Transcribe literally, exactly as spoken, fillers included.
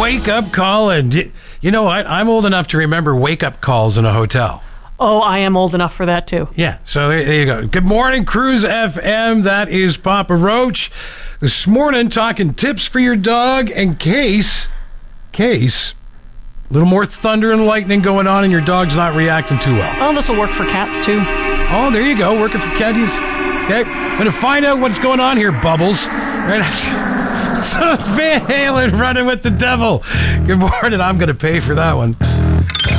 wake-up call. And y- you know what? I'm old enough to remember wake-up calls in a hotel. Oh, I am old enough for that, too. Yeah, so there there you go. Good morning, Cruise F M. That is Papa Roach. This morning, talking tips for your dog in case, case, a little more thunder and lightning going on and your dog's not reacting too well. Oh, this will work for cats, too. Oh, there you go, working for caddies. Okay, gonna find out what's going on here, Bubbles. Right after, so Van Halen running with the devil. Good morning, I'm gonna pay for that one.